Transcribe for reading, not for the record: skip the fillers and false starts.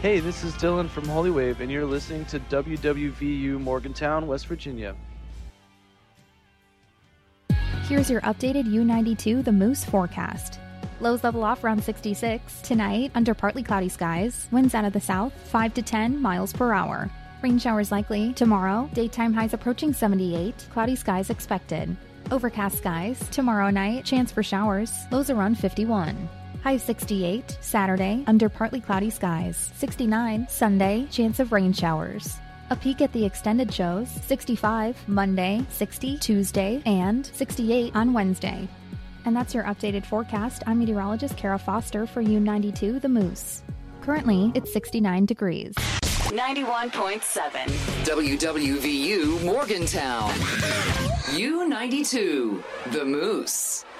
Hey, this is Dylan from Holy Wave, and you're listening to WWVU Morgantown, West Virginia. Here's your updated U92 The Moose forecast. Lows level off around 66. Tonight, under partly cloudy skies. Winds out of the south, 5 to 10 miles per hour. Rain showers likely. Tomorrow, daytime highs approaching 78. Cloudy skies expected. Overcast skies. Tomorrow night, chance for showers. Lows around 51. High 68. Saturday, under partly cloudy skies. 69. Sunday, chance of rain showers. A peek at the extended shows, 65 Monday, 60 Tuesday, and 68 on Wednesday. And that's your updated forecast. I'm meteorologist Kara Foster for U92 The Moose. Currently, it's 69 degrees. 91.7 WWVU Morgantown. U92 The Moose.